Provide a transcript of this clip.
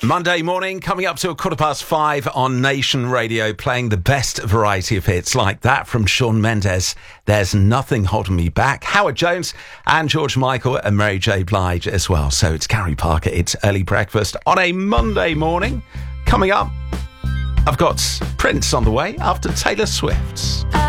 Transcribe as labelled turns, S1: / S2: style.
S1: Monday morning, coming up to 5:15 on Nation Radio, playing the best variety of hits like that from Shawn Mendes. There's Nothing Holding Me Back. Howard Jones and George Michael and Mary J. Blige as well. So it's Gary Parker. It's early breakfast on a Monday morning. Coming up, I've got Prince on the way after Taylor Swift.